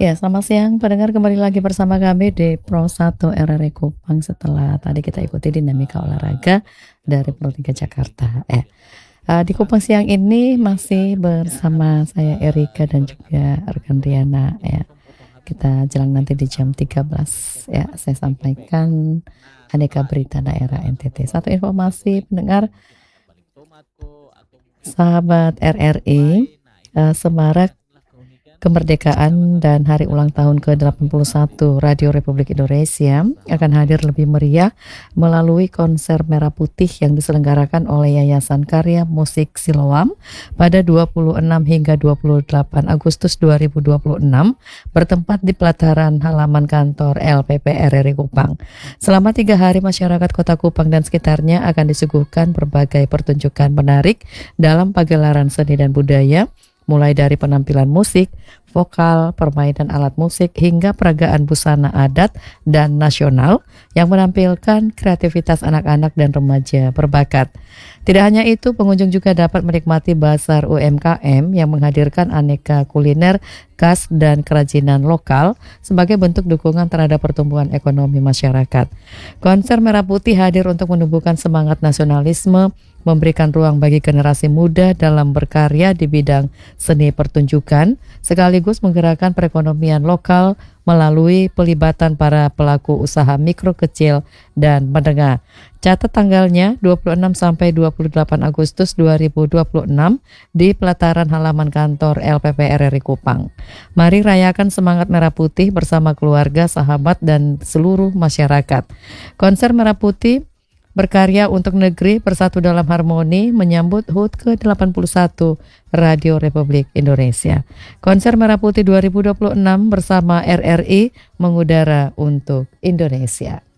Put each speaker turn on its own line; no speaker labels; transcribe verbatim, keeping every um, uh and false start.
Ya, selamat siang pendengar, kembali lagi bersama kami di Pro satu R R I Kupang setelah tadi kita ikuti dinamika olahraga dari Pro tiga Jakarta. Eh, uh, di Kupang siang ini masih bersama saya Erika dan juga rekan Riana ya. Kita jelang nanti di jam tiga belas ya, saya sampaikan aneka berita daerah N T T. Satu informasi pendengar, sahabat R R I, uh, semarak kemerdekaan dan hari ulang tahun ke delapan puluh satu Radio Republik Indonesia akan hadir lebih meriah melalui konser Merah Putih yang diselenggarakan oleh Yayasan Karya Musik Siloam pada dua puluh enam hingga dua puluh delapan Agustus dua ribu dua puluh enam bertempat di pelataran halaman kantor L P P R R I Kupang. Selama tiga hari masyarakat kota Kupang dan sekitarnya akan disuguhkan berbagai pertunjukan menarik dalam pagelaran seni dan budaya, mulai dari penampilan musik, vokal, permainan alat musik, hingga peragaan busana adat dan nasional yang menampilkan kreativitas anak-anak dan remaja berbakat. Tidak hanya itu, pengunjung juga dapat menikmati bazar U M K M yang menghadirkan aneka kuliner khas dan kerajinan lokal sebagai bentuk dukungan terhadap pertumbuhan ekonomi masyarakat. Konser Merah Putih hadir untuk menumbuhkan semangat nasionalisme, memberikan ruang bagi generasi muda dalam berkarya di bidang seni pertunjukan, sekaligus menggerakkan perekonomian lokal melalui pelibatan para pelaku usaha mikro, kecil, dan menengah. Catat tanggalnya dua puluh enam sampai dua puluh delapan Agustus dua ribu dua puluh enam di pelataran halaman kantor L P P R R I Kupang. Mari rayakan semangat Merah Putih bersama keluarga, sahabat, dan seluruh masyarakat. Konser Merah Putih berkarya untuk negeri, bersatu dalam harmoni, menyambut H U T ke delapan puluh satu Radio Republik Indonesia. Konser Merah Putih dua ribu dua puluh enam bersama R R I mengudara untuk Indonesia.